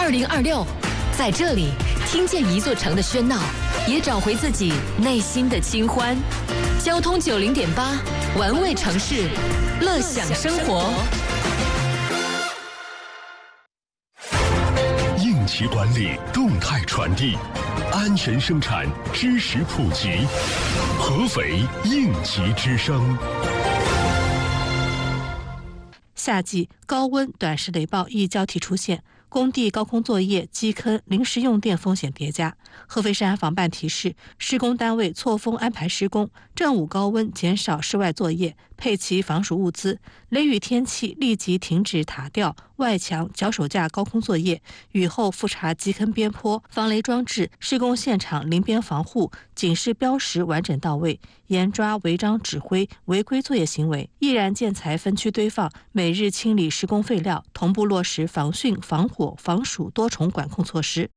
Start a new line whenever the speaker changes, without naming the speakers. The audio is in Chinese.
2026，在这里听见一座城的喧闹，也找回自己内心的清欢。交通90.8，玩味城市，乐享生活。
应急管理，动态传递，安全生产，知识普及。合肥应急之声。
夏季高温、短时雷暴易交替出现，工地高空作业、基坑、临时用电风险叠加。合肥市安防办提示，施工单位错峰安排施工，正午高温减少室外作业，配齐防暑物资。雷雨天气立即停止塔吊、外墙、脚手架高空作业，雨后复查基坑边坡、防雷装置，施工现场临边防护、警示标识完整到位，严抓违章指挥、违规作业行为。易燃建材分区堆放，每日清理施工废料，同步落实防汛、防火、防暑多重管控措施。